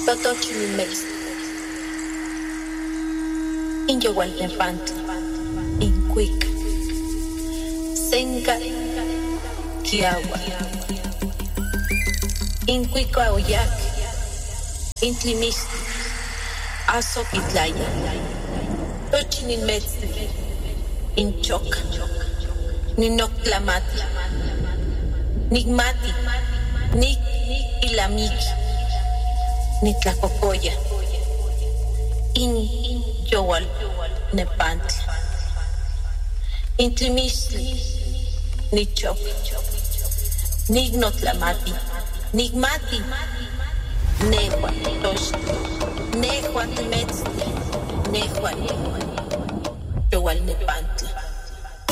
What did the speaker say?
Totochimilmex, Inyowalnepantli, Incuic, Senca, Kiawa, Incuica Oyac, Intlimistli, Azoquitlaya, Tochimilmetzli, Inchoca, Ninoctlamati, Nigmati, Nik Ilamiki, Nitlacocoya, Yowal Nepantli, Intlimistli, Nichok, Nignotlamati, Nigmati, Nehua Toshti, Nehua Temetzli, Nehua Yowal Nepantli.